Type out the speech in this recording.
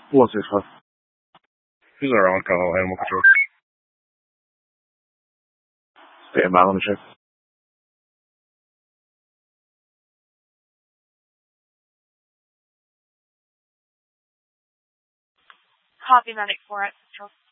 165. Who's our on-call animal control? Stand by, let me check. Copy, Medic 4 at Central.